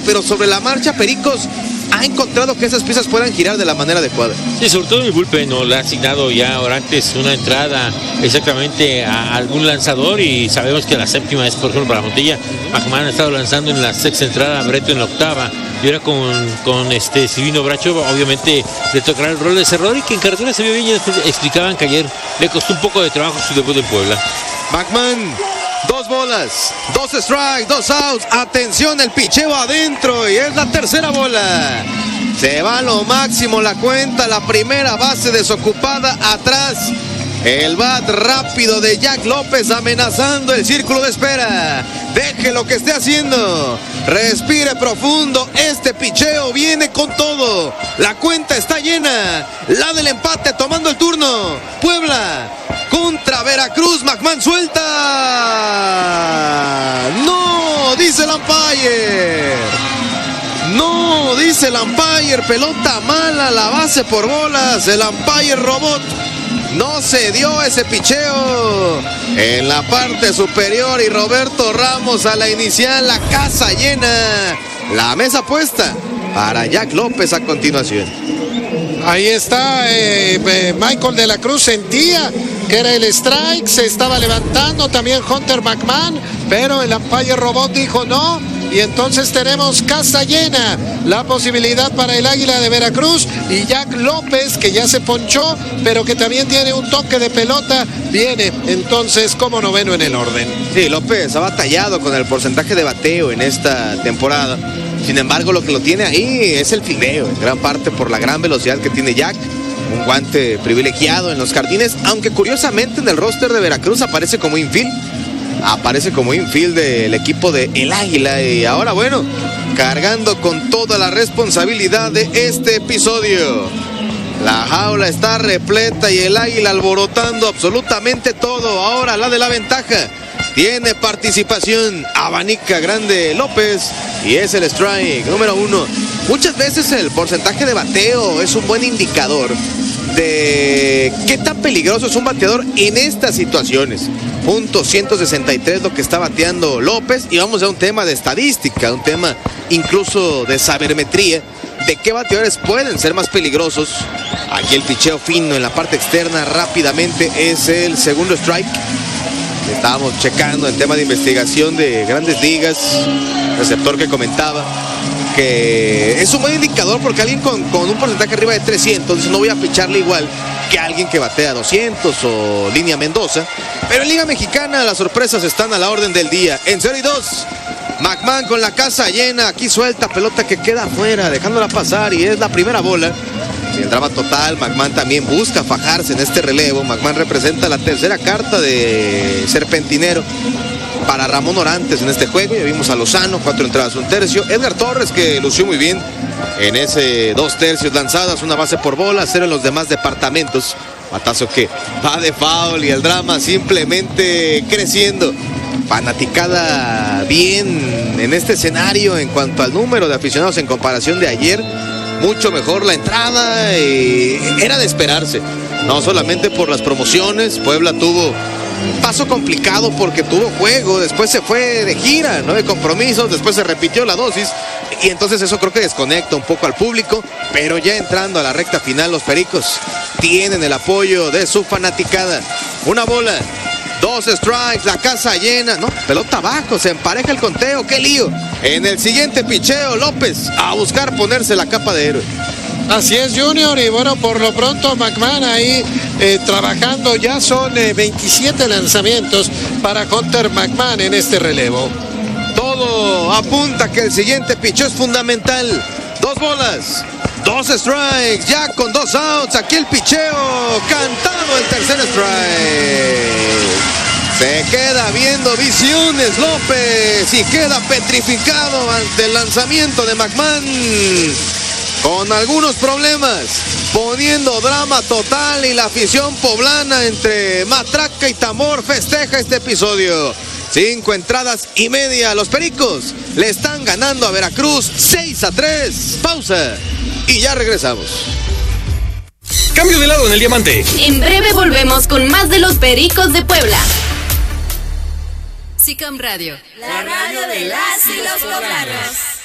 pero sobre la marcha Pericos ha encontrado que esas piezas puedan girar de la manera adecuada. Sí, sobre todo en el bullpen, ¿no? Le ha asignado ya antes una entrada exactamente a algún lanzador, y sabemos que la séptima es, por ejemplo, para Montilla. McMahon ha estado lanzando en la sexta entrada, Breto en la octava, y ahora con Silvino Bracho, obviamente le tocará el rol de cerrador, y que en carretera se vio bien. Ya explicaban que ayer le costó un poco de trabajo su debut en Puebla. McMahon, 2 bolas, 2 strikes, 2 outs. Atención, el picheo adentro y es la tercera bola. Se va a lo máximo la cuenta, la primera base desocupada atrás. El bat rápido de Jack López amenazando el círculo de espera. Deje lo que esté haciendo. Respire profundo. Este picheo viene con todo. La cuenta está llena. La del empate tomando el turno. Puebla contra Veracruz. McMahon suelta. No, dice el umpire. No, dice el umpire. Pelota mala, la base por bolas. El umpire robot. No se dio ese picheo en la parte superior y Roberto Ramos a la inicial, la casa llena, la mesa puesta para Jack López a continuación. Ahí está Michael de la Cruz, sentía que era el strike, se estaba levantando también Hunter McMahon, pero el umpire robot dijo no. Y entonces tenemos casa llena, la posibilidad para el Águila de Veracruz y Jack López, que ya se ponchó, pero que también tiene un toque de pelota, viene entonces como noveno en el orden. Sí, López ha batallado con el porcentaje de bateo en esta temporada. Sin embargo, lo que lo tiene ahí es el fildeo, en gran parte por la gran velocidad que tiene Jack. Un guante privilegiado en los jardines, aunque curiosamente en el roster de Veracruz aparece como infield. Aparece como infield del equipo de El Águila y ahora, bueno, cargando con toda la responsabilidad de este episodio. La jaula está repleta y el Águila alborotando absolutamente todo. Ahora la de la ventaja. Tiene participación, abanica grande López y es el strike número 1. Muchas veces el porcentaje de bateo es un buen indicador de qué tan peligroso es un bateador en estas situaciones. .163 lo que está bateando López, y vamos a un tema de estadística, un tema incluso de sabermetría, de qué bateadores pueden ser más peligrosos. Aquí el picheo fino en la parte externa rápidamente es el segundo strike. Estábamos checando el tema de investigación de Grandes Ligas, receptor que comentaba que es un buen indicador porque alguien con un porcentaje arriba de 300, no voy a picharle igual que alguien que batea 200 o Línea Mendoza. Pero en Liga Mexicana las sorpresas están a la orden del día. En 0-2, McMahon con la casa llena, aquí suelta pelota que queda afuera, dejándola pasar y es la primera bola. Y el drama total, McMahon también busca fajarse en este relevo. McMahon representa la tercera carta de serpentinero para Ramón Orantes en este juego. Ya vimos a Lozano, 4 entradas, 1 tercio. Edgar Torres, que lució muy bien en ese 2 tercios lanzadas, 1 base por bola, 0 en los demás departamentos. Batazo que va de foul y el drama simplemente creciendo. Fanaticada bien en este escenario en cuanto al número de aficionados en comparación de ayer. Mucho mejor la entrada y era de esperarse. No solamente por las promociones, Puebla tuvo un paso complicado porque tuvo juego, después se fue de gira, ¿no? De compromisos, después se repitió la dosis y entonces eso creo que desconecta un poco al público, pero ya entrando a la recta final los Pericos tienen el apoyo de su fanaticada. 1 bola, 2 strikes, la casa llena, no, pelota abajo, se empareja el conteo, qué lío. En el siguiente picheo, López a buscar ponerse la capa de héroe. Así es, Junior, y bueno, por lo pronto McMahon ahí trabajando, ya son 27 lanzamientos para Hunter McMahon en este relevo. Todo apunta que el siguiente picheo es fundamental. 2 bolas, 2 strikes, ya con 2 outs, aquí el picheo, cantado el tercer strike. Se queda viendo visiones López y queda petrificado ante el lanzamiento de McMahon. Con algunos problemas, poniendo drama total y la afición poblana entre matraca y tambor festeja este episodio. 5 entradas y media, los Pericos le están ganando a Veracruz 6-3. Pausa y ya regresamos. Cambio de lado en el diamante. En breve volvemos con más de los Pericos de Puebla. SICAM Radio, la radio de las y los poblanos.